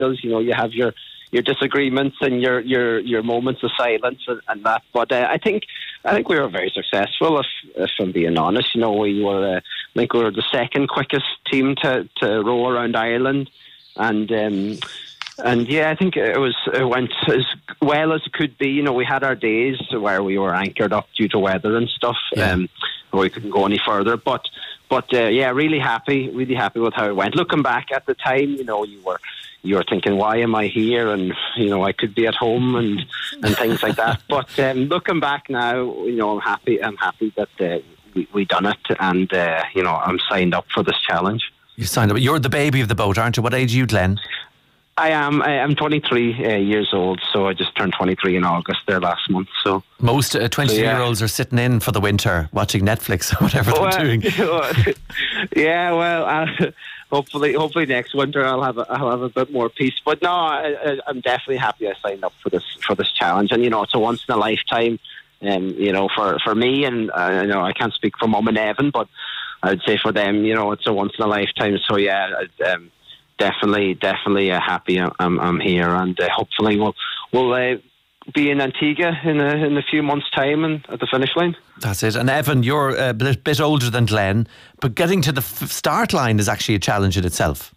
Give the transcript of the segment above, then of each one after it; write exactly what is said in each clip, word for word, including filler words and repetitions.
You know, you have your your disagreements and your your, your moments of silence and, and that. But uh, I think I think we were very successful. If, if I'm being honest, you know, we were uh, I think we were the second quickest team to, to row around Ireland, and um, and yeah, I think it was it went as well as it could be. You know, we had our days where we were anchored up due to weather and stuff, yeah. um, where we couldn't go any further. But but uh, yeah, really happy, really happy with how it went. Looking back at the time, you know, you were. You were thinking, why am I here? And, you know, I could be at home and, and things like that. But um, looking back now, you know, I'm happy I'm happy that uh, we, we done it. And, uh, you know, I'm signed up for this challenge. You signed up. You're the baby of the boat, aren't you? What age are you, Glenn? I am. I, I'm twenty-three uh, years old, so I just turned twenty-three in August there last month. So most uh, twenty-two-year-olds so, yeah. are sitting in for the winter watching Netflix or whatever well, they're doing. Yeah, well, uh, hopefully, hopefully next winter I'll have a, I'll have a bit more peace. But no, I, I'm definitely happy I signed up for this for this challenge, and you know, it's a once in a lifetime. Um, you know, for for me, and uh, you know, I can't speak for Mum and Evan, but I'd say for them, you know, it's a once in a lifetime. So yeah. I'd, um, Definitely, definitely uh, happy I'm, I'm here, and uh, hopefully we'll we'll uh, be in Antigua in a, in a few months' time and at the finish line. That's it. And Evan, you're a bit, bit older than Glenn, but getting to the f- start line is actually a challenge in itself.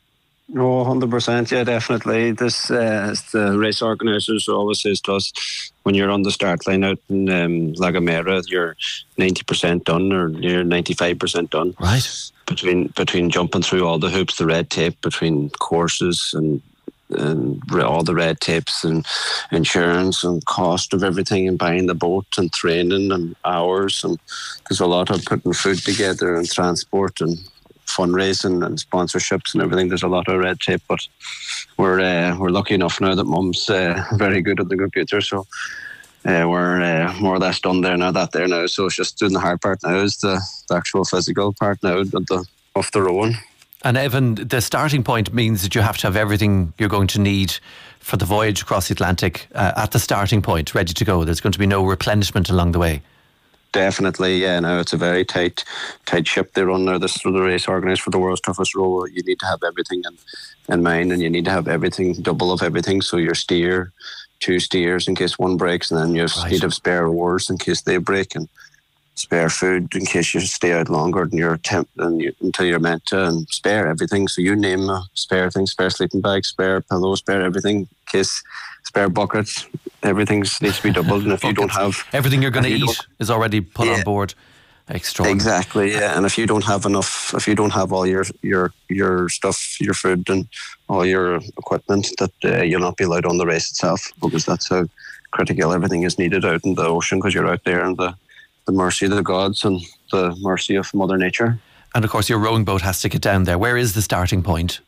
Oh, one hundred percent, yeah, definitely. This, uh, as the race organisers always says to us, when you're on the start line out in um, La Gomera, you're ninety percent done or you're ninety-five percent done. Right. Between between jumping through all the hoops, the red tape, between courses and, and all the red tapes and insurance and cost of everything and buying the boat and training and hours. And there's a lot of putting food together and transport and fundraising and sponsorships and everything. There's a lot of red tape, but we're uh, we're lucky enough now that Mum's uh, very good at the computer, so uh, we're uh, more or less done there now. That there now, so it's just doing the hard part now. Is the, the actual physical part now of the of the rowing. And Evan, the starting point means that you have to have everything you're going to need for the voyage across the Atlantic uh, at the starting point, ready to go. There's going to be no replenishment along the way. Definitely, yeah. Now it's a very tight, tight ship they run now. This is the race organised for the world's toughest row. You need to have everything in, in mind, and you need to have everything, double of everything. So your steer, two steers in case one breaks, and then you right. need to have spare oars in case they break, and spare food in case you stay out longer than you're temp- than you, until you're meant to, and spare everything. So you name a spare thing, spare sleeping bag, spare pillow, spare everything, in case spare buckets. Everything needs to be doubled, and if you don't have everything you're going to eat is already put yeah. on board. Extraordinary. Exactly, yeah. And if you don't have enough, if you don't have all your your your stuff, your food and all your equipment, that uh, you'll not be allowed on the race itself, because that's how critical everything is needed out in the ocean, because you're out there in the the mercy of the gods and the mercy of Mother Nature. And of course your rowing boat has to get down there. Where is the starting point?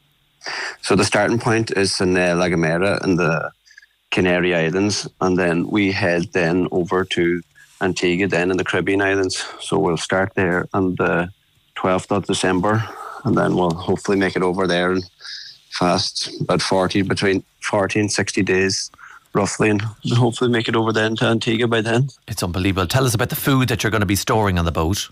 So the starting point is in uh, La Gomera in the Canary Islands, and then we head then over to Antigua then in the Caribbean Islands. So we'll start there on the twelfth of December, and then we'll hopefully make it over there in fast, about forty, between forty and sixty days roughly, and hopefully make it over then to Antigua by then. It's unbelievable. Tell us about the food that you're going to be storing on the boat.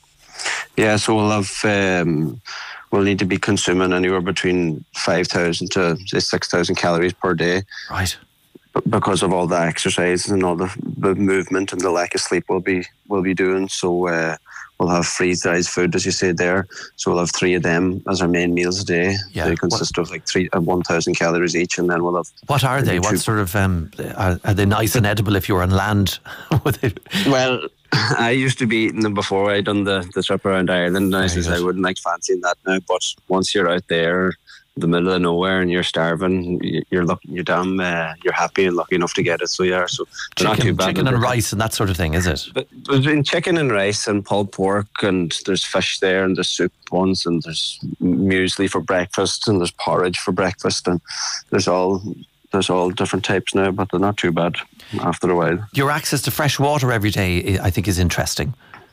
Yeah, so we'll have um, we'll need to be consuming anywhere between five thousand to say six thousand calories per day. Right. Because of all the exercise and all the, the movement and the lack of sleep we'll be we'll be doing. So uh, we'll have freeze-dried food, as you said there. So we'll have three of them as our main meals a day. Yeah. They consist what? of like three uh, one thousand calories each, and then we'll have. What are they? What sort of um, are, are they nice and edible if you're on land? Well, I used to be eating them before I done the, the trip around Ireland. And I says I wouldn't like fancying that now, but once you're out there, the middle of nowhere, and you're starving, you're lucky, you're damn, uh, you're happy and lucky enough to get it. So yeah, so chicken, not too bad. Chicken and rice and that sort of thing, is it? But between chicken and rice and pulled pork, and there's fish there, and there's soup ones, and there's muesli for breakfast, and there's porridge for breakfast, and there's all there's all different types now, but they're not too bad after a while. Your access to fresh water every day, I think, is interesting.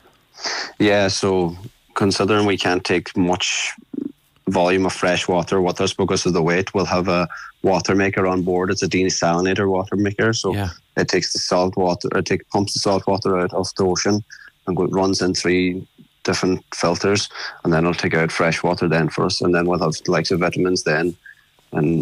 Yeah, so considering we can't take much volume of fresh water with us because of the weight, we'll have a water maker on board. It's a desalinator water maker, so yeah. it takes the salt water, it take, pumps the salt water out of the ocean and go, runs in three different filters, and then it'll take out fresh water then for us, and then we'll have the likes of vitamins then, and